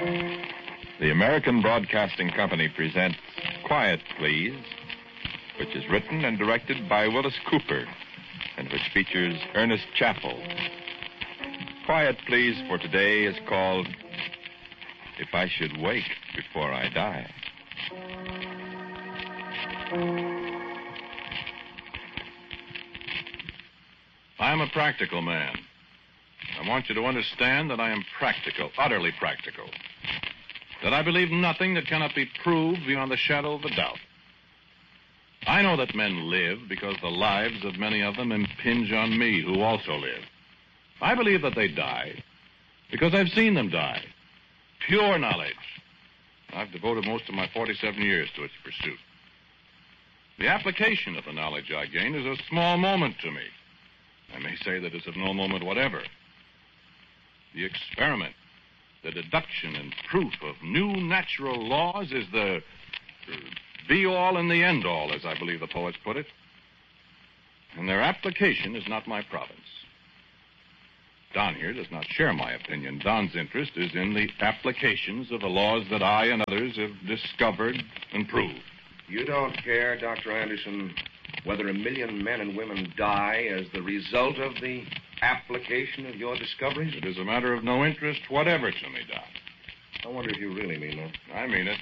The American Broadcasting Company presents Quiet Please, which is written and directed by Willis Cooper, and which features Ernest Chappell. Quiet Please for today is called If I Should Wake Before I Die. I am a practical man. I want you to understand that I am practical, utterly practical. That I believe nothing that cannot be proved beyond the shadow of a doubt. I know that men live because the lives of many of them impinge on me, who also live. I believe that they die because I've seen them die. Pure knowledge. I've devoted most of my 47 years to its pursuit. The application of the knowledge I gain is a small moment to me. I may say that it's of no moment whatever. The experiment, the deduction and proof of new natural laws is the be-all and the end-all, as I believe the poets put it. And their application is not my province. Don here does not share my opinion. Don's interest is in the applications of the laws that I and others have discovered and proved. You don't care, Dr. Anderson, whether 1 million men and women die as the result of the application of your discoveries? It is a matter of no interest whatever to me, Don. I wonder if you really mean that. I mean it.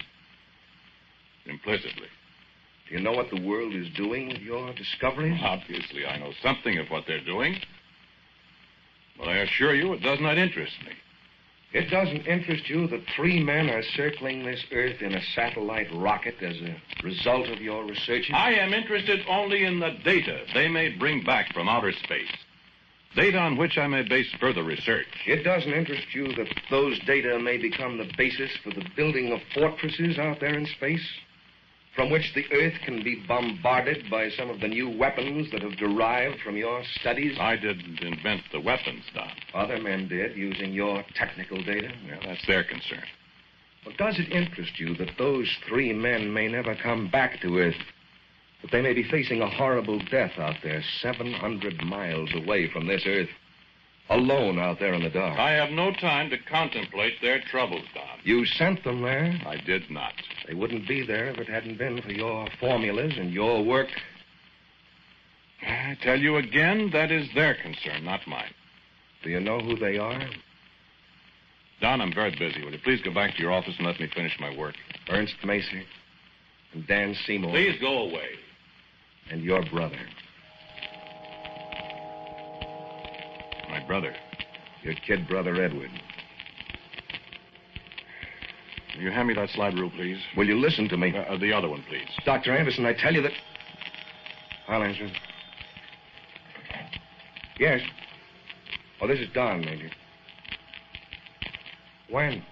Implicitly. Do you know what the world is doing with your discoveries? Obviously, I know something of what they're doing. But I assure you it does not interest me. It doesn't interest you that 3 men are circling this Earth in a satellite rocket as a result of your researches? I am interested only in the data they may bring back from outer space. Data on which I may base further research. It doesn't interest you that those data may become the basis for the building of fortresses out there in space, from which the Earth can be bombarded by some of the new weapons that have derived from your studies? I didn't invent the weapons, Don. Other men did, using your technical data. Well, that's their concern. But does it interest you that those 3 men may never come back to Earth? That they may be facing a horrible death out there 700 miles away from this Earth, alone out there in the dark? I have no time to contemplate their troubles, Don. You sent them there? I did not. They wouldn't be there if it hadn't been for your formulas and your work. I tell you again, that is their concern, not mine. Do you know who they are? Don, I'm very busy. Will you please go back to your office and let me finish my work? Ernst Macy and Dan Seymour. Please go away. And your brother. My brother? Your kid brother, Edward. Will you hand me that slide rule, please? Will you listen to me? The other one, please. Dr. Anderson, I tell you that... I'll answer. Yes. Oh, this is Don, Major. When?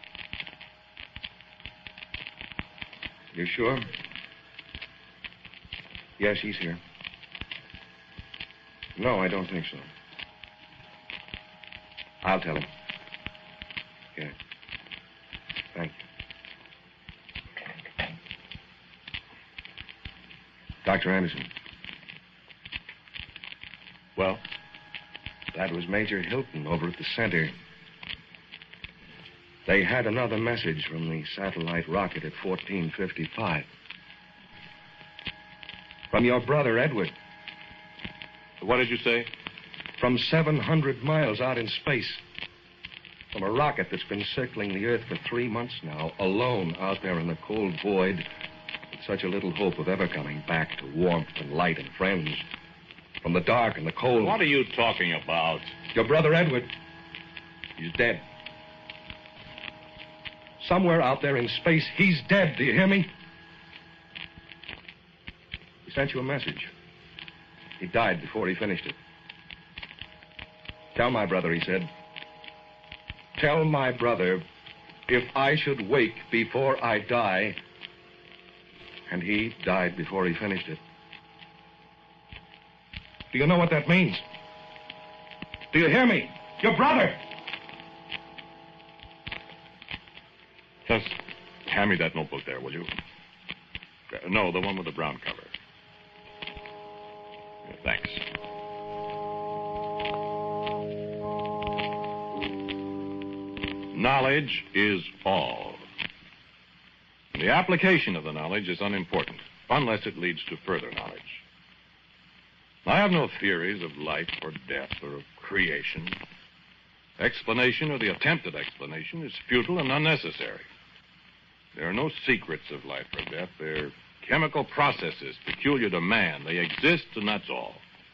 You sure? Yes, he's here. No, I don't think so. I'll tell him. Yeah. Thank you. Dr. Anderson. Well? That was Major Hilton over at the center. They had another message from the satellite rocket at 14:55. From your brother, Edward. What did you say? From 700 miles out in space. From a rocket that's been circling the Earth for 3 months now, alone out there in the cold void, with such a little hope of ever coming back to warmth and light and friends. From the dark and the cold. What are you talking about? Your brother, Edward. He's dead. Somewhere out there in space, he's dead. Do you hear me? He sent you a message. He died before he finished it. Tell my brother, he said. Tell my brother, if I should wake before I die. And he died before he finished it. Do you know what that means? Do you hear me? Your brother! Just hand me that notebook there, will you? No, the one with the brown cover. Thanks. Knowledge is all. The application of the knowledge is unimportant, unless it leads to further knowledge. I have no theories of life or death or of creation. Explanation or the attempt at explanation is futile and unnecessary. There are no secrets of life or death. They're chemical processes peculiar to man. They exist, and that's all.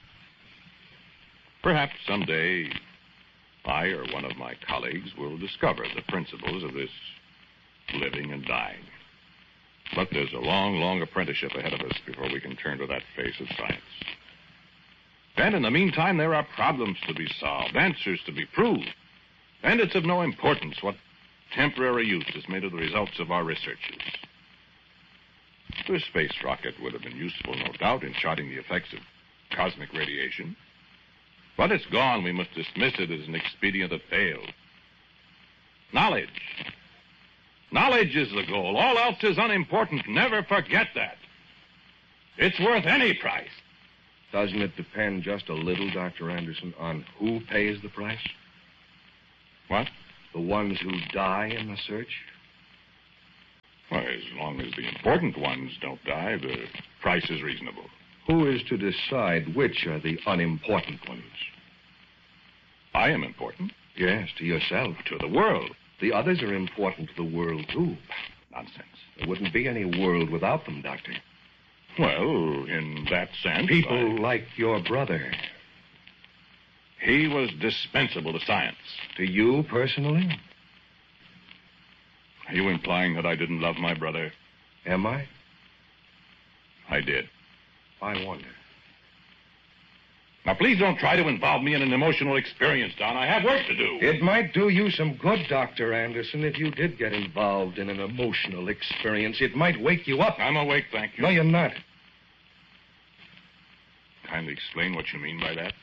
Perhaps someday I or one of my colleagues will discover the principles of this living and dying. But there's a long, long apprenticeship ahead of us before we can turn to that phase of science. And in the meantime, there are problems to be solved, answers to be proved. And it's of no importance what temporary use is made of the results of our researches. The space rocket would have been useful, no doubt, in charting the effects of cosmic radiation. But it's gone. We must dismiss it as an expedient that failed. Knowledge. Knowledge is the goal. All else is unimportant. Never forget that. It's worth any price. Doesn't it depend just a little, Dr. Anderson, on who pays the price? What? The ones who die in the search? Well, as long as the important ones don't die, the price is reasonable. Who is to decide which are the unimportant ones? I am important. Yes, to yourself. To the world. The others are important to the world, too. Nonsense. There wouldn't be any world without them, Doctor. Well, in that sense... People like your brother. He was dispensable to science. To you, personally? Are you implying that I didn't love my brother? Am I? I did. I wonder. Now, please don't try to involve me in an emotional experience, Don. I have work to do. It might do you some good, Dr. Anderson, if you did get involved in an emotional experience. It might wake you up. I'm awake, thank you. No, you're not. Kindly explain what you mean by that.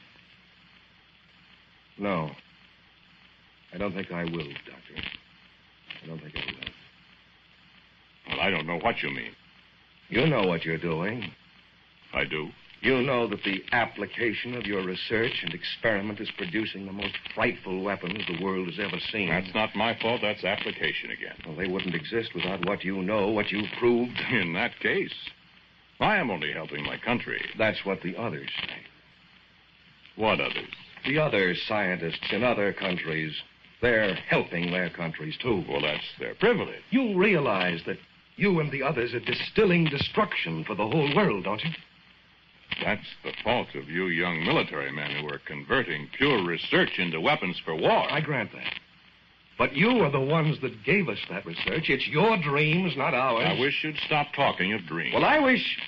No. I don't think I will, Doctor. I don't think I will. Well, I don't know what you mean. You know what you're doing. I do. You know that the application of your research and experiment is producing the most frightful weapons the world has ever seen. That's not my fault. That's application again. Well, they wouldn't exist without what you know, what you've proved. In that case, I am only helping my country. That's what the others say. What others? The other scientists in other countries. They're helping their countries, too. Well, that's their privilege. You realize that you and the others are distilling destruction for the whole world, don't you? That's the fault of you young military men who are converting pure research into weapons for war. I grant that. But you are the ones that gave us that research. It's your dreams, not ours. I wish you'd stop talking of dreams. Well, I wish...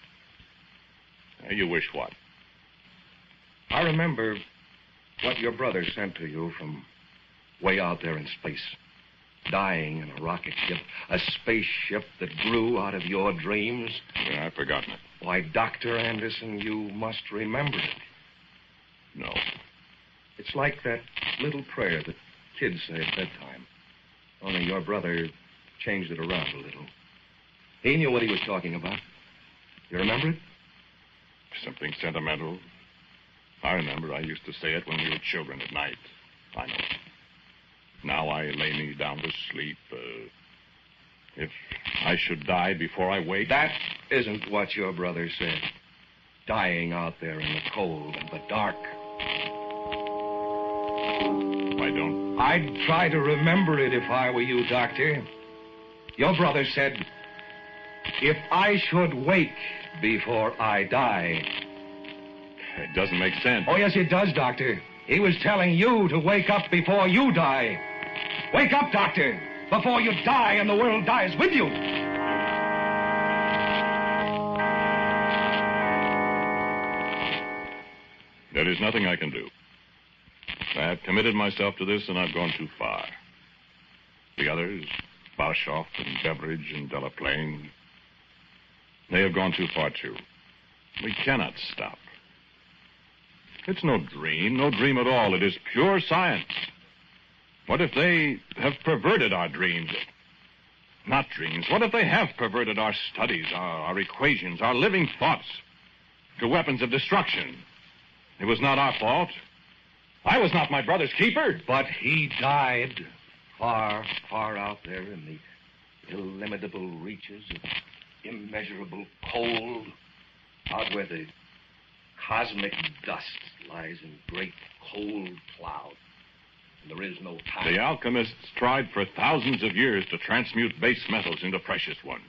You wish what? I remember what your brother sent to you from way out there in space. Dying in a rocket ship. A spaceship that grew out of your dreams. Yeah, I've forgotten it. Why, Dr. Anderson, you must remember it. No. It's like that little prayer that kids say at bedtime. Only your brother changed it around a little. He knew what he was talking about. You remember it? Something sentimental. I remember I used to say it when we were children at night. I know. Now I lay me down to sleep. If I should die before I wake... That isn't what your brother said. Dying out there in the cold and the dark. I don't... I'd try to remember it if I were you, Doctor. Your brother said, if I should wake before I die... It doesn't make sense. Oh, yes, it does, Doctor. He was telling you to wake up before you die. Wake up, Doctor, before you die and the world dies with you. There is nothing I can do. I have committed myself to this, and I've gone too far. The others, Barshoff and Beveridge and Delaplane, they have gone too far, too. We cannot stop. It's no dream at all. It is pure science. What if they have perverted our dreams? Not dreams. What if they have perverted our studies, our equations, our living thoughts to weapons of destruction? It was not our fault. I was not my brother's keeper. But he died far, far out there in the illimitable reaches of immeasurable cold, out where the cosmic dust lies in great cold cloud, and there is no time. The alchemists tried for thousands of years to transmute base metals into precious ones.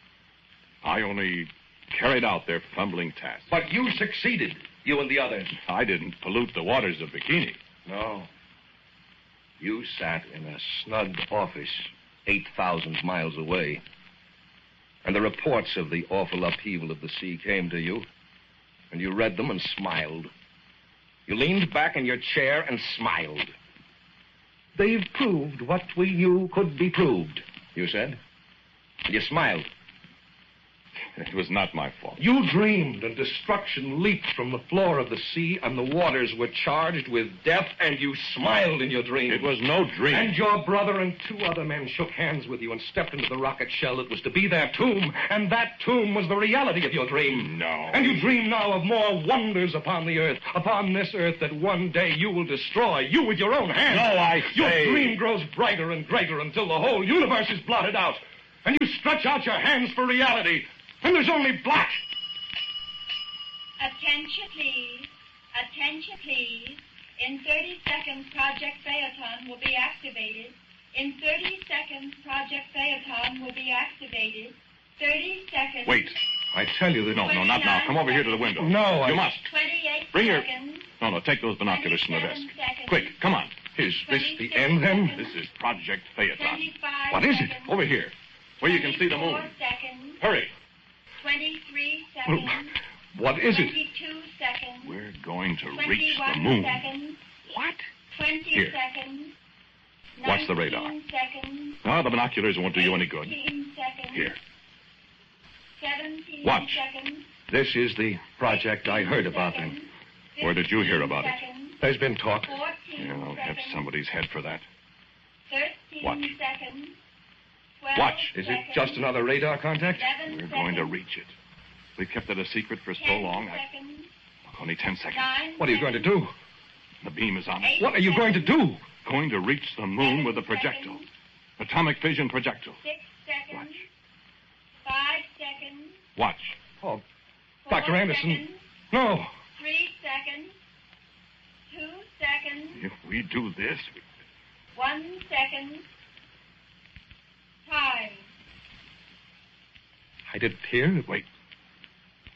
I only carried out their fumbling task. But you succeeded, you and the others. I didn't pollute the waters of Bikini. No. You sat in a snug office 8,000 miles away, and the reports of the awful upheaval of the sea came to you, and you read them and smiled. You leaned back in your chair and smiled. They've proved what we knew could be proved, you said. And you smiled. It was not my fault. You dreamed, and destruction leaped from the floor of the sea, and the waters were charged with death, and you smiled in your dream. It was no dream. And your brother and 2 other men shook hands with you and stepped into the rocket shell that was to be their tomb, and that tomb was the reality of your dream. No. And you dream now of more wonders upon the earth, upon this earth that one day you will destroy, you with your own hands. No, I say... Your dream grows brighter and greater until the whole universe is blotted out, and you stretch out your hands for reality. And there's only black. Attention, please. Attention, please. In 30 seconds, Project Phaeton will be activated. In 30 seconds, Project Phaeton will be activated. 30 seconds. Wait. I tell you that... No, not now. Come over here to the window. No, You must. 28 Bring your... seconds. No, take those binoculars from the desk. 27 seconds. Quick, come on. Is this the end, then? This is Project Phaeton. 25 What is it? seconds. Over here, where you can see the 24 moon. seconds. Hurry. 23 seconds. What is it? 22 seconds. We're going to 21 reach the moon. seconds. What? 20 Here. seconds. Watch the radar. 19 seconds. No, the binoculars won't do you any good. 18 seconds. Here. 17 Watch. seconds. This is the project I heard about, then. 15 Where did you hear about it? seconds. There's been talk. 14 Yeah, I'll have seconds. somebody's head for that. 13 Watch. seconds. 12 Watch. Is it seconds. just another radar contact? 11 We're going to seconds. reach it. We've kept it a secret for so 10 long. seconds. Only 10 seconds. 9 What are you going to do? The beam is on. 8 What are you going to do? Going to reach the moon with a projectile. Atomic fission projectile. 6 seconds. Watch. 5 seconds. Watch. Oh, 4 Dr. Anderson. seconds. No. 3 seconds. 2 seconds. If we do this, 1 second. Time. I did hear. wait.